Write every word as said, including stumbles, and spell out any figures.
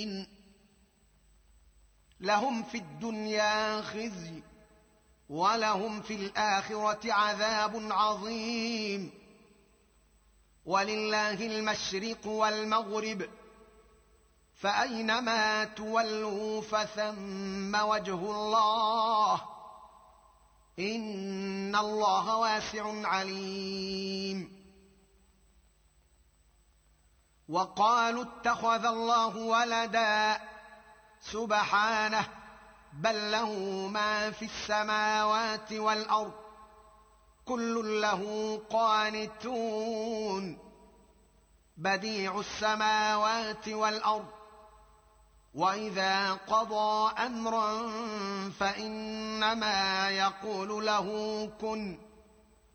لهم في الدنيا خزي ولهم في الآخرة عذاب عظيم. ولله المشرق والمغرب فأينما تولوا فثم وجه الله إن الله واسع عليم. وقالوا اتخذ الله ولدا سبحانه بل له ما في السماوات والأرض كل له قانتون بديع السماوات والأرض وإذا قضى أمرا فإنما يقول له كن